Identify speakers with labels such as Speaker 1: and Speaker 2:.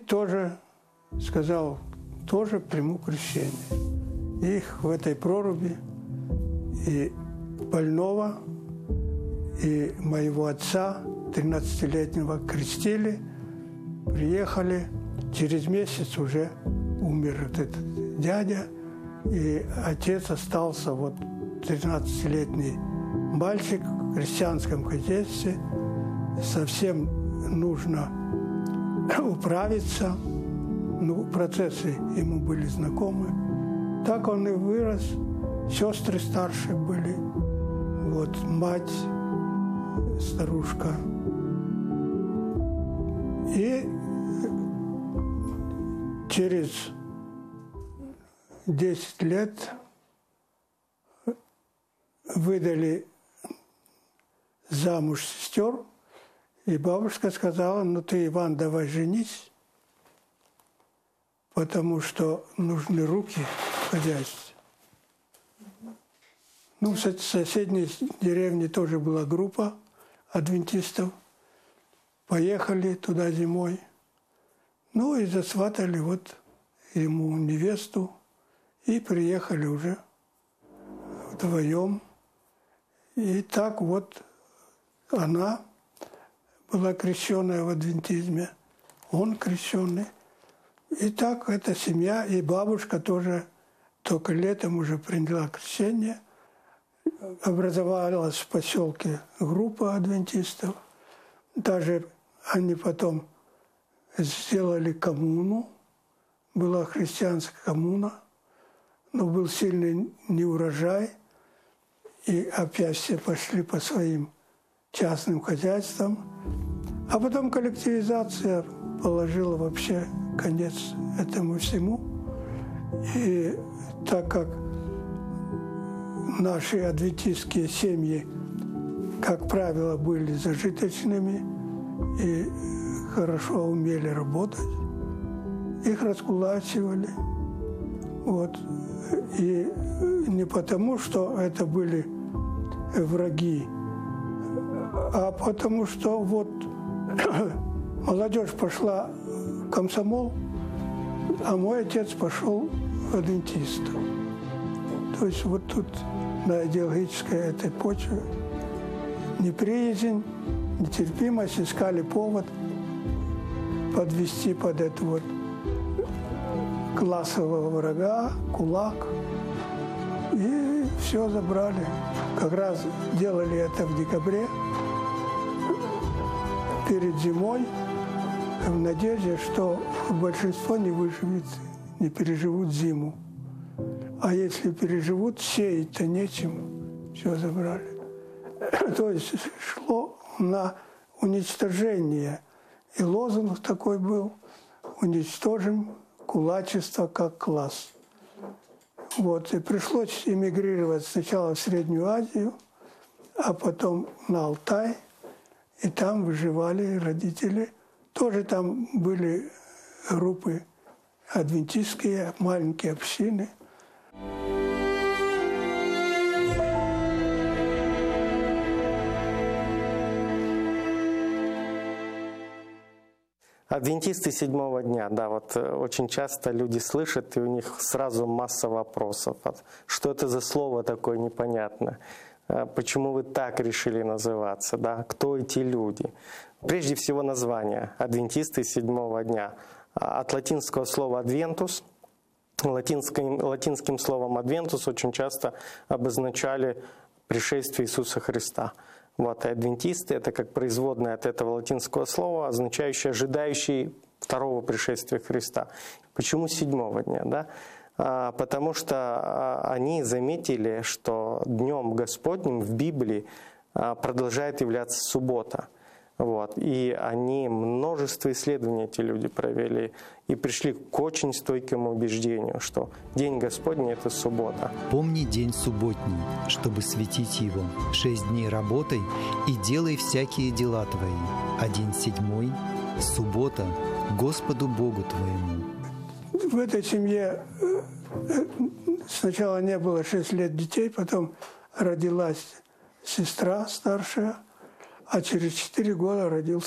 Speaker 1: тоже сказал, тоже приму крещение. Их в этой проруби и больного, и моего отца, 13-летнего, крестили, приехали. Через месяц уже умер этот дядя, и отец остался, вот 13-летний мальчик в крестьянском хозяйстве. Совсем нужно управиться. Ну, процессы ему были знакомы. Так он и вырос. Сестры старшие были. Вот мать, старушка. И через 10 лет выдали замуж сестер, и бабушка сказала, ну ты, Иван, давай женись, потому что нужны руки в хозяйстве. Ну, в соседней деревне тоже была группа адвентистов. Поехали туда зимой. Ну и засватали вот ему невесту. И приехали уже вдвоем. И так вот она была крещенная в адвентизме, он крещенный. И так эта семья, и бабушка тоже только летом уже приняла крещение. Образовалась в поселке группа адвентистов. Даже они потом сделали коммуну, была христианская коммуна, но был сильный неурожай, и опять все пошли по своим частным хозяйствам. А потом коллективизация положила вообще конец этому всему. И так как наши адвентистские семьи, как правило, были зажиточными и хорошо умели работать, их раскулачивали. Вот. И не потому, что это были враги, а потому что вот молодежь пошла в комсомол, а мой отец пошел в адвентистов. То есть вот тут на идеологической этой почве неприязнь, нетерпимость, искали повод подвести под это вот классового врага, кулак. И все забрали. Как раз делали это в декабре, перед зимой, в надежде, что большинство не выживет, не переживут зиму. А если переживут, сеять-то нечем, все забрали. То есть шло на уничтожение. И лозунг такой был: уничтожим кулачество как класс. Вот. И пришлось эмигрировать сначала в Среднюю Азию, а потом на Алтай. И там выживали родители. Тоже там были группы адвентистские, маленькие общины.
Speaker 2: Адвентисты седьмого дня, да, вот очень часто люди слышат, и у них сразу масса вопросов. Что это за слово такое непонятно? Почему вы так решили называться? Да? Кто эти люди? Прежде всего название «Адвентисты седьмого дня». От латинского слова «адвентус». Латинским словом «адвентус» очень часто обозначали пришествие Иисуса Христа. Вот, и адвентисты — это как производное от этого латинского слова, означающее «ожидающий второго пришествия Христа». Почему седьмого дня? Да? Потому что они заметили, что Днем Господним в Библии продолжает являться суббота. Вот. И они множество исследований, эти люди провели, и пришли к очень стойкому убеждению, что День Господний — это суббота.
Speaker 3: «Помни день субботний, чтобы светить его. 6 дней работай и делай всякие дела твои. А день седьмой — суббота Господу Богу твоему».
Speaker 1: В этой семье сначала не было 6 лет детей, потом родилась сестра старшая, а через 4 года родился